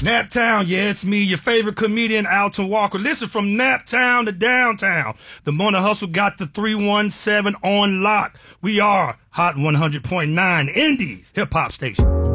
Naptown, yeah, it's me, your favorite comedian, Alton Walker. Listen, from Naptown to downtown, the Morning Hustle got the 317 on lock. We are Hot 100.9 Indies hip-hop station.